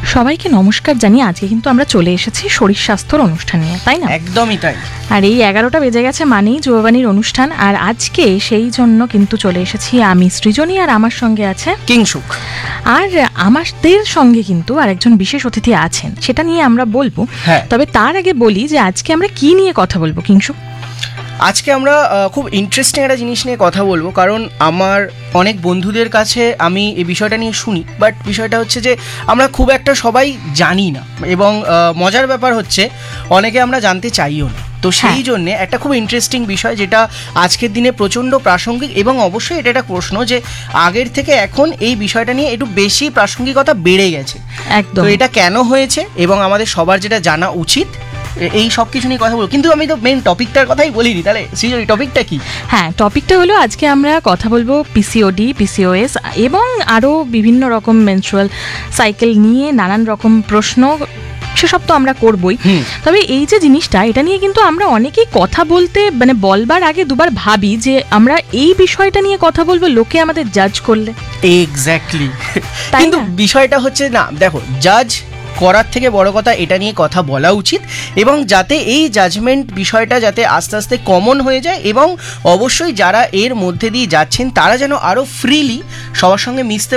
সবাইকে নমস্কার জানিয়ে আজকে কিন্তু আমরা চলে এসেছি শরীর স্বাস্থ্যর অনুষ্ঠান নিয়ে, তাই না? একদমই তাই। আর এই 11টা বেজে গেছে মানেই যুববাণীর অনুষ্ঠান, আর আজকে সেই জন্য কিন্তু চলে এসেছি আমি সৃজনী, আর আমার সঙ্গে আছে কিংসুক। আর আমাদের সঙ্গে কিন্তু আরেকজন বিশেষ অতিথি আছেন, সেটা নিয়ে আমরা বলবো। তবে তার আগে বলি যে আজকে আমরা কি নিয়ে কথা বলবো কিংসুক? আজকে আমরা খুব ইন্টারেস্টিং একটা জিনিস নিয়ে কথা বলবো, কারণ আমার অনেক বন্ধুদের কাছে আমি এই বিষয়টা নিয়ে শুনি, বাট বিষয়টা হচ্ছে যে আমরা খুব একটা সবাই জানি না, এবং মজার ব্যাপার হচ্ছে অনেকে আমরা জানতে চাইও না। তো সেই জন্যে একটা খুব ইন্টারেস্টিং বিষয় যেটা আজকের দিনে প্রচণ্ড প্রাসঙ্গিক, এবং অবশ্যই এটা একটা প্রশ্ন যে আগের থেকে এখন এই বিষয়টা নিয়ে একটু বেশি প্রাসঙ্গিকতা বেড়ে গেছে। একদম। তো এটা কেন হয়েছে এবং আমাদের সবার যেটা জানা উচিত, এই সব কিছু নিয়ে কথা বলবো। কিন্তু আমি তো মেন টপিকটার কথাই বলিনি, তাহলে সেই টপিকটা কি? হ্যাঁ, টপিকটা হলো আজকে আমরা কথা বলবো পিসিওডি, পিসিওএস এবং আরও বিভিন্ন রকম মেনস্ট্রুয়াল সাইকেল নিয়ে নানান রকম প্রশ্ন, সেসব তো আমরা করবই। তবে এই যে জিনিসটা, এটা নিয়ে কিন্তু আমরা অনেকেই কথা বলতে মানে বলবার আগে দুবার ভাবি যে আমরা এই বিষয়টা নিয়ে কথা বলবো লোকে আমাদের জাজ করলে। এক্স্যাক্টলি। কিন্তু বিষয়টা হচ্ছে না, দেখো, জাজ করার থেকে বড় কথা এটা নিয়ে কথা বলা উচিত, এবং যাতে এই জাজমেন্ট বিষয়টা যাতে আস্তে আস্তে কমন হয়ে যায়, এবং অবশ্যই যারা এর মধ্যে দিয়ে যাচ্ছেন তারা যেন আরও ফ্রিলি সবার সঙ্গে মিশতে